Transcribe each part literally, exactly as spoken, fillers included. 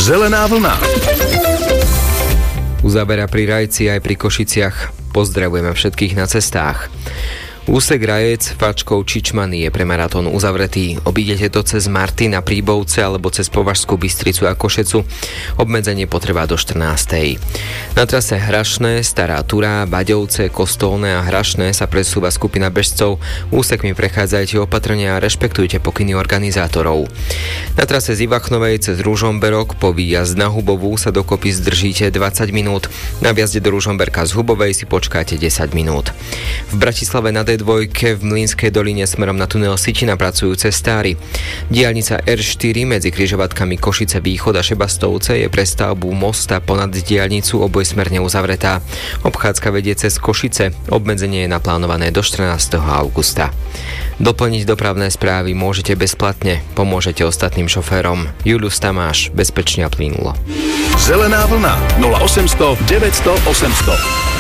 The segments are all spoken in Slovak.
Zelená vlna. Uzavera pri Rajci aj pri Košiciach. Pozdravujeme všetkých na cestách. Úsek Rajec, Fačkov, Čičmany je pre maratón uzavretý. Obídete to cez Martina, Príbovce alebo cez Považskú Bystricu a Košecu. Obmedzenie potrvá do štrnástej. Na trase Hrašné, Stará Turá, Baďovce, Kostolné a Hrašné sa presúva skupina bežcov. Úsekmi prechádzajte opatrne a rešpektujte pokyny organizátorov. Na trase z Ivachnovej cez Ružomberok po výjazd na Hubovú sa dokopy zdržíte dvadsať minút. Na vjazde do Ružomberka z Hubovej si počkáte desať minút. V Bratislave na dé dva v Mlynskej doline smerom na tunel Sitina pracujú cestári. Diaľnica er štyri medzi križovatkami Košice Východ a Šebastovce je pre stavbu mosta ponad diaľnicu obojsmerne uzavretá. Obchádzka vedie cez Košice. Obmedzenie je naplánované do štrnásteho augusta. Doplniť dopravné správy môžete bezplatne. Pomôžete ostatným šoférom. Julius Tamáš, bezpečne a plynulo. Zelená vlna nula osemsto deväťsto osemsto.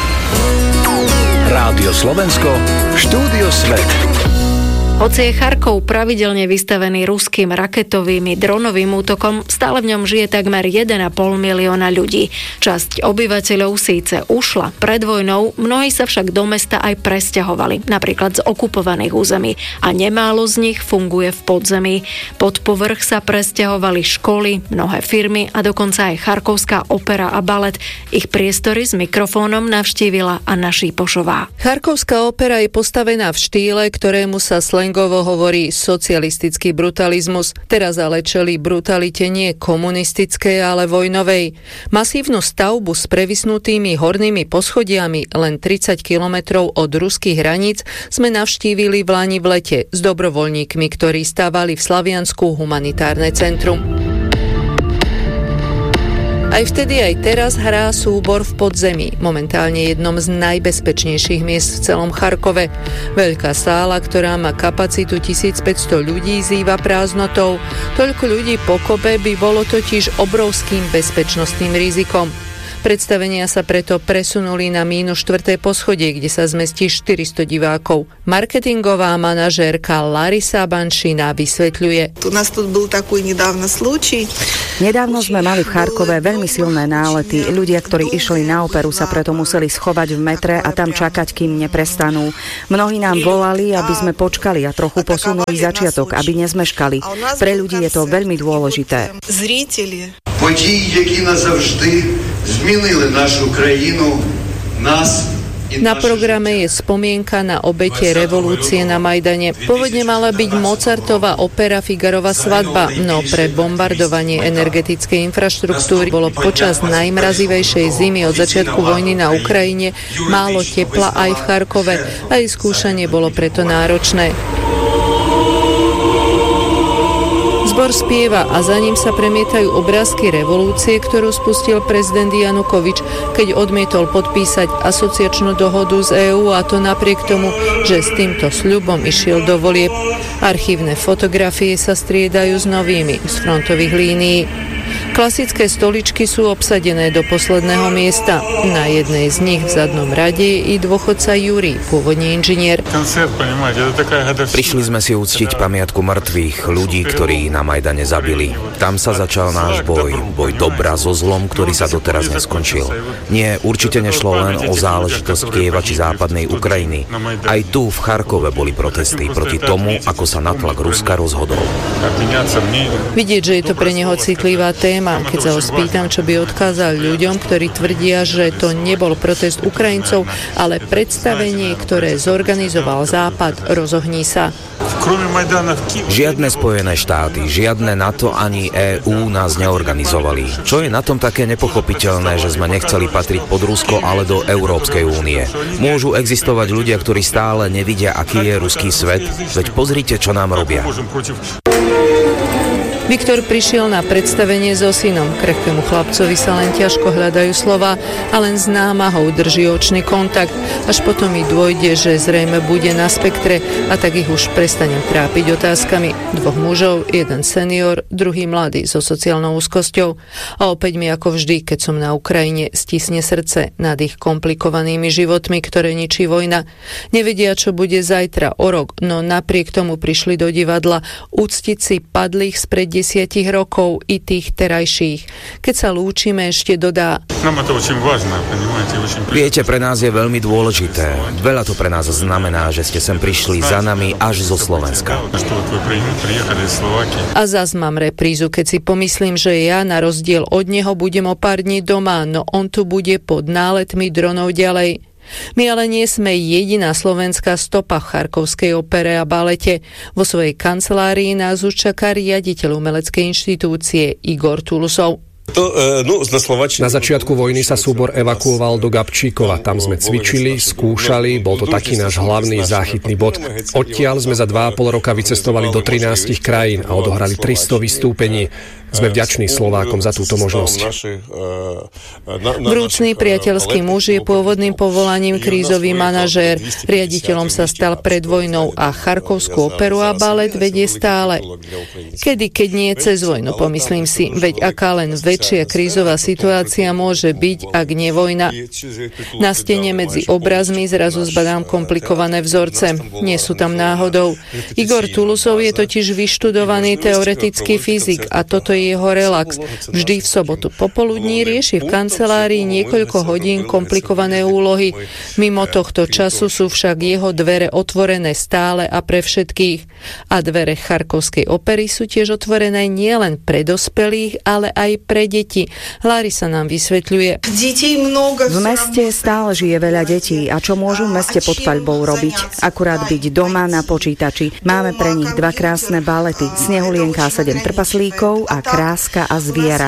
Rádio Slovensko, Štúdio Svet. Hoci je Charkov pravidelne vystavený ruským raketovým i dronovým útokom, stále v ňom žije takmer jeden a pol milióna ľudí. Časť obyvateľov síce ušla pred vojnou, mnohí sa však do mesta aj presťahovali, napríklad z okupovaných území, a nemálo z nich funguje v podzemí. Pod povrch sa presťahovali školy, mnohé firmy a dokonca aj Charkovská opera a balet. Ich priestory s mikrofónom navštívila Anna Šípošová. Charkovská opera je postavená v štýle, ktorému sa slangovo hovorí socialistický brutalizmus. Teraz ale čelí brutalite nie komunistickej, ale vojnovej. Masívnu stavbu s previsnutými hornými poschodiami len tridsať kilometrov od ruských hraníc sme navštívili v lani v lete s dobrovoľníkmi, ktorí stávali v Slaviansku humanitárne centrum. Aj vtedy, aj teraz hrá súbor v podzemí, momentálne jednom z najbezpečnejších miest v celom Charkove. Veľká sála, ktorá má kapacitu tisícpäťsto ľudí, zýva prázdnotou. Toľko ľudí pokope by bolo totiž obrovským bezpečnostným rizikom. Predstavenia sa preto presunuli na mínus štvrté poschodie, kde sa zmestí štyristo divákov. Marketingová manažérka Larisa Banšina vysvetľuje. U nás tu bol taký nedávno slučaj. Nedávno sme mali v Charkove veľmi silné nálety. Ľudia, ktorí išli na operu, sa preto museli schovať v metre a tam čakať, kým neprestanú. Mnohí nám volali, aby sme počkali a trochu posunuli začiatok, aby nezmeškali. Pre ľudí je to veľmi dôležité. Події, які назавжди змінили нашу країну, нас. Na programe je spomienka na obete revolúcie na Majdane. Pôvodne mala byť Mozartova opera Figarova svadba, no pre bombardovanie energetickej infraštruktúry bolo počas najmrazivejšej zimy od začiatku vojny na Ukrajine málo tepla aj v Charkove a jej skúšanie bolo preto náročné. Zbor spieva a za ním sa premietajú obrázky revolúcie, ktorú spustil prezident Janukovič, keď odmietol podpísať asociačnú dohodu z EÚ, a to napriek tomu, že s týmto sľubom išiel do volieb. Archívne fotografie sa striedajú s novými z frontových línií. Klasické stoličky sú obsadené do posledného miesta. Na jednej z nich v zadnom rade je i dôchodca Jurij, pôvodne inžinier. Prišli sme si uctiť pamiatku mŕtvych, ľudí, ktorí na Majdane zabili. Tam sa začal náš boj, boj dobra so zlom, ktorý sa doteraz neskončil. Nie, určite nešlo len o záležitosť Kieva či západnej Ukrajiny. Aj tu v Charkove boli protesty proti tomu, ako sa natlak Ruska rozhodol. Vidieť, že je to pre neho citlivá téma. Keď sa ho spýtam, čo by odkázal ľuďom, ktorí tvrdia, že to nebol protest Ukrajincov, ale predstavenie, ktoré zorganizoval Západ, rozohní sa. Žiadne Spojené štáty, žiadne NATO ani EÚ nás neorganizovali. Čo je na tom také nepochopiteľné, že sme nechceli patriť pod Rusko, ale do Európskej únie? Môžu existovať ľudia, ktorí stále nevidia, aký je ruský svet? Veď pozrite, čo nám robia. Viktor prišiel na predstavenie so synom. Krehkému chlapcovi sa len ťažko hľadajú slova a len s námahou drží očný kontakt. Až potom mi dôjde, že zrejme bude na spektre, a tak ich už prestanem trápiť otázkami. Dvoch mužov, jeden senior, druhý mladý so sociálnou úzkosťou. A opäť mi ako vždy, keď som na Ukrajine, stisne srdce nad ich komplikovanými životmi, ktoré ničí vojna. Nevedia, čo bude zajtra, o rok, no napriek tomu prišli do divadla uctiť si padlých spred deväťdesiat rokov i tých terajších. Keď sa lúčime, ešte dodá: Viete, pre nás je veľmi dôležité. Veľa to pre nás znamená, že ste sem prišli za nami až zo Slovenska. A zas mám reprízu, keď si pomyslím, že ja na rozdiel od neho budem o pár dní doma, no on tu bude pod náletmi dronov ďalej. My ale nie sme jediná slovenská stopa v Charkovskej opere a balete. Vo svojej kancelárii nás už čaká riaditeľ umeleckej inštitúcie Igor Tulusov. To, no, na začiatku vojny sa súbor evakuoval do Gabčíkova. Tam sme cvičili, skúšali, bol to taký náš hlavný záchytný bod. Odtiaľ sme za dva a pol roka vycestovali do trinástich krajín a odohrali tristo vystúpení. Sme vďační Slovákom za túto možnosť. Vrúcný priateľský muž je pôvodným povolaním krízový manažér. Riaditeľom sa stal pred vojnou a Charkovskú operu a balet vedie stále. Kedy, keď nie cez vojnu, pomyslím si, veď aká len väčšia krízová situácia môže byť, ak nie vojna. Na stene medzi obrazmi zrazu zbadám komplikované vzorce. Nie sú tam náhodou. Igor Tulusov je totiž vyštudovaný teoretický fyzik a toto je jeho relax. Vždy v sobotu popoludní rieši v kancelárii niekoľko hodín komplikované úlohy. Mimo tohto času sú však jeho dvere otvorené stále a pre všetkých. A dvere Charkovskej opery sú tiež otvorené nielen pre dospelých, ale aj pre deti. Larisa nám vysvetľuje. V meste stále žije veľa detí a čo môžu v meste pod paľbou robiť? Akurát byť doma na počítači. Máme pre nich dva krásne balety. Snehulienka a sedem trpaslíkov a Kráska a zviera.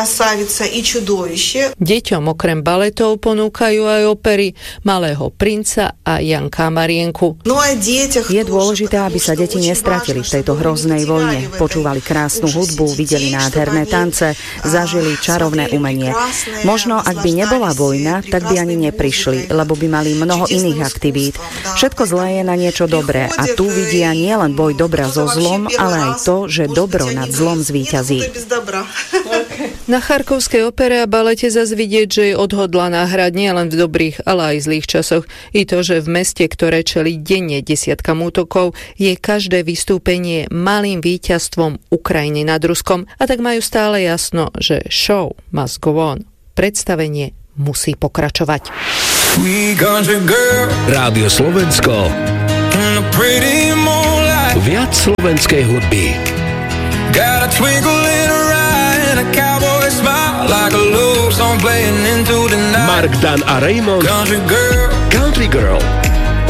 Deťom okrem baletov ponúkajú aj opery Malého princa a Janka a Marienku. Je dôležité, aby sa deti nestratili v tejto hroznej vojne. Počúvali krásnu hudbu, videli nádherné tance, zažili čarovné umenie. Možno, ak by nebola vojna, tak by ani neprišli, lebo by mali mnoho iných aktivít. Všetko zlé je na niečo dobré a tu vidia nielen boj dobra so zlom, ale aj to, že dobro nad zlom zvíťazí. Na Charkovskej opere a balete zas vidieť, že je odhodlaná hrať nielen v dobrých, ale aj zlých časoch. I to, že v meste, ktoré čelí denne desiatkam útokov, je každé vystúpenie malým víťazstvom Ukrajiny nad Ruskom. A tak majú stále jasno, že show must go on. Predstavenie musí pokračovať. Rádio Slovensko. Viac slovenskej hudby. Got a twinkle in her eye and a cowboy smile like a love song playing into the night. Mark Dan a Raymond. Country girl. Country girl.